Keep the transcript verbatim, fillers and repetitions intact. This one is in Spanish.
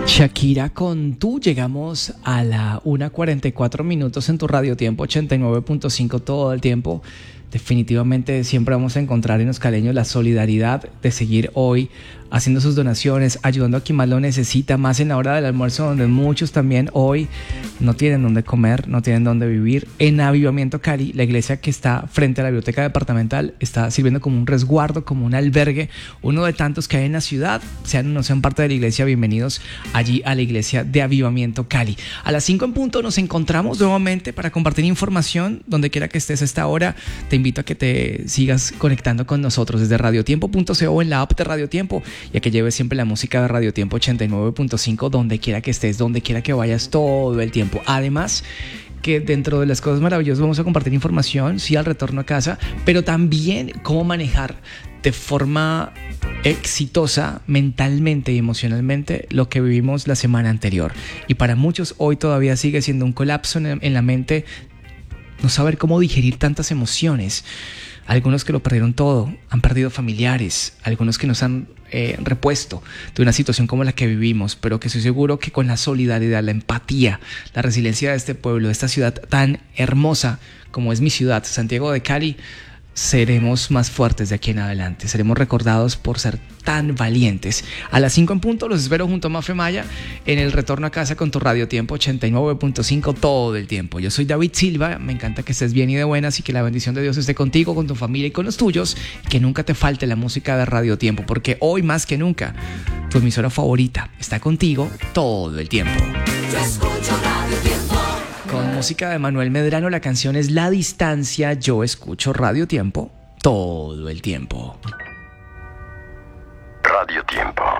Shakira con Tú. Llegamos a la una cuarenta y cuatro minutos en tu Radio Tiempo ochenta y nueve punto cinco todo el tiempo. Definitivamente siempre vamos a encontrar en los caleños la solidaridad de seguir hoy haciendo sus donaciones, ayudando a quien más lo necesita, más en la hora del almuerzo, donde muchos también hoy no tienen dónde comer, no tienen dónde vivir. En Avivamiento Cali, la iglesia que está frente a la biblioteca departamental, está sirviendo como un resguardo, como un albergue, uno de tantos que hay en la ciudad. Sean o no sean parte de la iglesia, bienvenidos allí a la iglesia de Avivamiento Cali. A las cinco en punto nos encontramos nuevamente para compartir información donde quiera que estés a esta hora. Te invito a que te sigas conectando con nosotros desde radiotiempo punto co o en la app de Radio Tiempo, y a que lleves siempre la música de Radio Tiempo ochenta y nueve punto cinco donde quiera que estés, donde quiera que vayas, todo el tiempo. Además, que dentro de las cosas maravillosas vamos a compartir información, sí, al retorno a casa, pero también cómo manejar de forma exitosa mentalmente y emocionalmente lo que vivimos la semana anterior. Y para muchos hoy todavía sigue siendo un colapso en, en la mente, no saber cómo digerir tantas emociones. Algunos que lo perdieron todo, han perdido familiares, algunos que nos han eh, repuesto de una situación como la que vivimos, pero que estoy seguro que con la solidaridad, la empatía, la resiliencia de este pueblo, de esta ciudad tan hermosa como es mi ciudad, Santiago de Cali, seremos más fuertes de aquí en adelante. Seremos recordados por ser tan valientes. A las cinco en punto los espero junto a Mafe Maya en el retorno a casa con tu Radio Tiempo ochenta y nueve punto cinco todo el tiempo. Yo soy David Silva, me encanta que estés bien y de buenas y que la bendición de Dios esté contigo, con tu familia y con los tuyos. Que nunca te falte la música de Radio Tiempo, porque hoy más que nunca tu emisora favorita está contigo todo el tiempo. Yo escucho Radio Tiempo. Con música de Manuel Medrano, la canción es La Distancia. Yo escucho Radio Tiempo todo el tiempo. Radio Tiempo.